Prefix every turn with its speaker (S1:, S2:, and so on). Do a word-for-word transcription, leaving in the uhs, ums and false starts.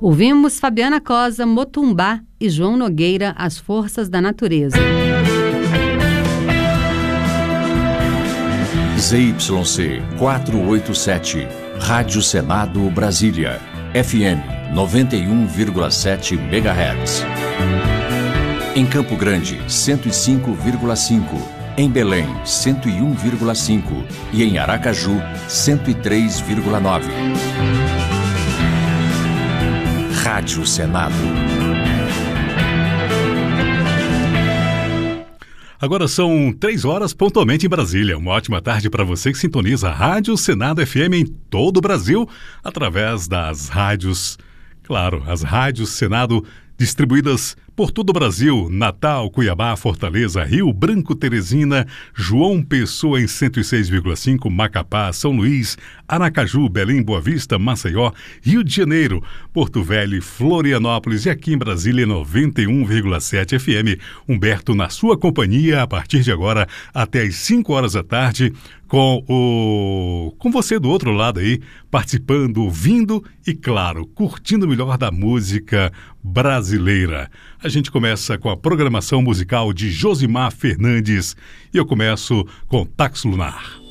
S1: Ouvimos Fabiana Cosa, Motumbá e João Nogueira, As Forças da Natureza.
S2: Z Y C quatrocentos e oitenta e sete, Rádio Senado Brasília, F M noventa e um vírgula sete megahertz. Em Campo Grande, cento e cinco vírgula cinco. Em Belém, cento e um vírgula cinco. E em Aracaju, cento e três vírgula nove. Rádio Senado.
S3: Agora são três horas pontualmente em Brasília. Uma ótima tarde para você que sintoniza a Rádio Senado F M em todo o Brasil, através das rádios, claro, as rádios Senado distribuídas por todo o Brasil: Natal, Cuiabá, Fortaleza, Rio Branco, Teresina, João Pessoa em cento e seis vírgula cinco, Macapá, São Luís, Aracaju, Belém, Boa Vista, Maceió, Rio de Janeiro, Porto Velho, Florianópolis e aqui em Brasília noventa e um vírgula sete F M. Humberto na sua companhia a partir de agora até às cinco horas da tarde, com o com você do outro lado aí, participando, ouvindo e, claro, curtindo o melhor da música brasileira. A gente começa com a programação musical de Josimar Fernandes e eu começo com Táxi Lunar.